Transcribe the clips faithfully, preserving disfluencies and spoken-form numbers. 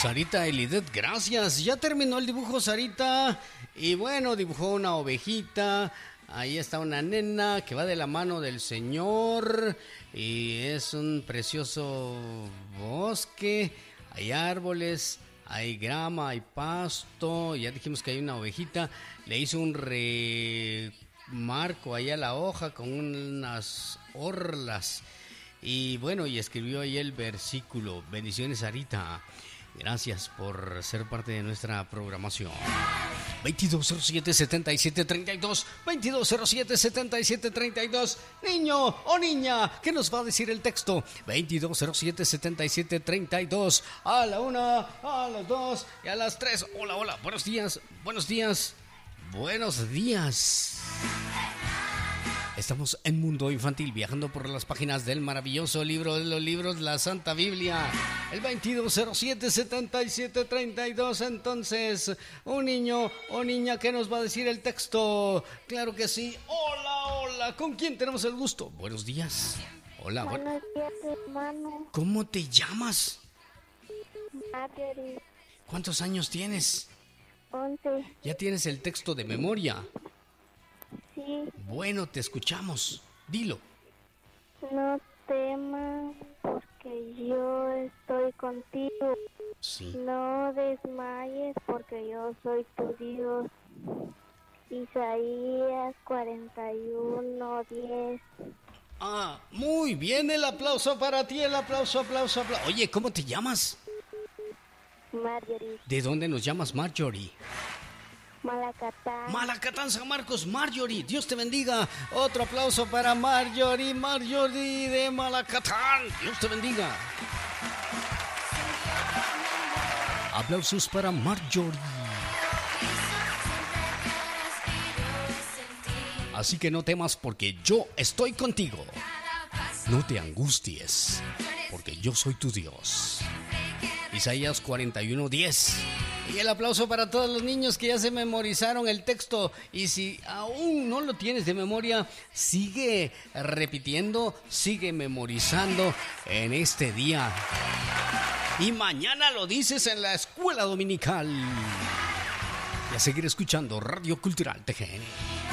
Sarita Elidet, gracias. Ya terminó el dibujo, Sarita. Y bueno, dibujó una ovejita. Ahí está una nena que va de la mano del Señor. Y es un precioso bosque. Hay árboles, hay grama, hay pasto. Ya dijimos que hay una ovejita. Le hizo un remarco ahí a la hoja con unas orlas. Y bueno, y escribió ahí el versículo. Bendiciones, Sarita. Gracias por ser parte de nuestra programación. veintidós cero siete, setenta y siete treinta y dos. veintidós cero siete, setenta y siete treinta y dos. Niño o niña, ¿qué nos va a decir el texto? veintidós cero siete, setenta y siete treinta y dos. A la una, a las dos y a las tres. Hola, hola. Buenos días, buenos días, buenos días. Estamos en Mundo Infantil, viajando por las páginas del maravilloso libro de los libros, la Santa Biblia. El veintidós cero siete, setenta y siete treinta y dos. Entonces, un niño o niña, ¿qué nos va a decir el texto? Claro que sí. Hola, hola. ¿Con quién tenemos el gusto? Buenos días. Hola. Buenos días, hermano. ¿Cómo te llamas? Marjorie. ¿Cuántos años tienes? Once. ¿Ya tienes el texto de memoria? Sí. Bueno, te escuchamos. Dilo. No temas porque yo estoy contigo. Sí. No desmayes porque yo soy tu Dios. Isaías cuarenta y uno, diez. Ah, muy bien, el aplauso para ti, el aplauso, aplauso, aplauso. Oye, ¿cómo te llamas? Marjorie. ¿De dónde nos llamas, Marjorie? Malacatán. Malacatán, San Marcos, Marjorie, Dios te bendiga. Otro aplauso para Marjorie, Marjorie de Malacatán. Dios te bendiga. Aplausos para Marjorie. Así que no temas porque yo estoy contigo. No te angusties porque yo soy tu Dios. Isaías cuarenta y uno, diez. Y el aplauso para todos los niños que ya se memorizaron el texto. Y si aún no lo tienes de memoria, sigue repitiendo, sigue memorizando en este día. Y mañana lo dices en la escuela dominical. Y a seguir escuchando Radio Cultural T G N.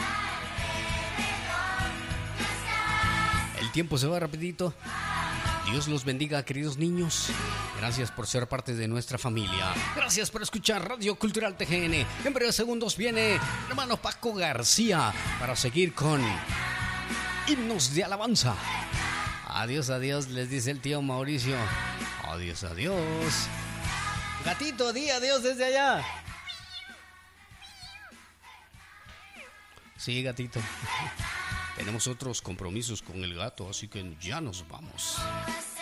El tiempo se va rapidito. Dios los bendiga, queridos niños. Gracias por ser parte de nuestra familia. Gracias por escuchar Radio Cultural T G N. En breves segundos viene hermano Paco García para seguir con himnos de alabanza. Adiós, adiós, les dice el tío Mauricio. Adiós, adiós. Gatito, di adiós desde allá. Sí, gatito. Tenemos otros compromisos con el gato, así que ya nos vamos.